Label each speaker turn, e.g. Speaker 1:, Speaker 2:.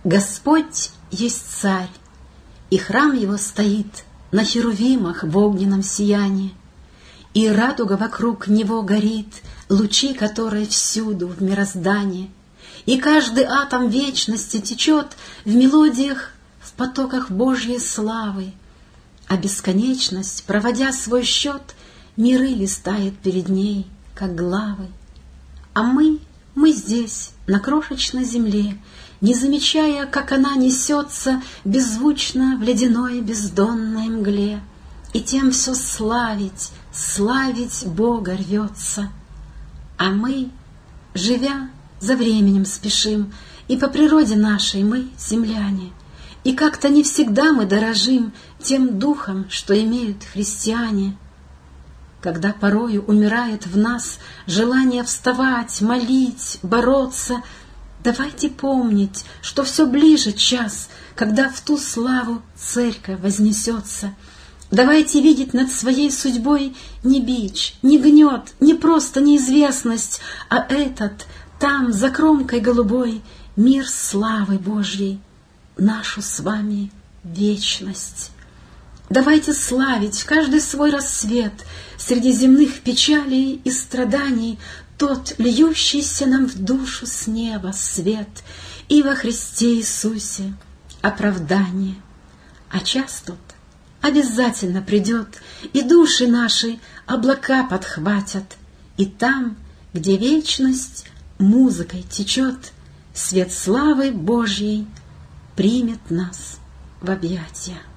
Speaker 1: Господь есть Царь, и храм Его стоит на херувимах в огненном сиянии, и радуга вокруг Него горит, лучи которой всюду в мироздании, и каждый атом вечности течет в мелодиях, в потоках Божьей славы, а бесконечность, проводя свой счет, миры листает перед ней, как главы. А мы здесь, на крошечной земле, не замечая, как она несется беззвучно в ледяной бездонной мгле, и тем все славить, славить Бога рвется. А мы, живя, за временем спешим, и по природе нашей мы земляне, и как-то не всегда мы дорожим тем духом, что имеют христиане. Когда порою умирает в нас желание вставать, молить, бороться, давайте помнить, что все ближе час, когда в ту славу церковь вознесется. Давайте видеть над своей судьбой не бич, не гнет, не просто неизвестность, а этот, там, за кромкой голубой, мир славы Божьей, нашу с вами вечность. Давайте славить в каждый свой рассвет среди земных печалей и страданий тот, льющийся нам в душу с неба свет, и во Христе Иисусе оправдание. А час тот обязательно придет, и души наши облака подхватят, и там, где вечность музыкой течет, свет славы Божьей примет нас в объятия.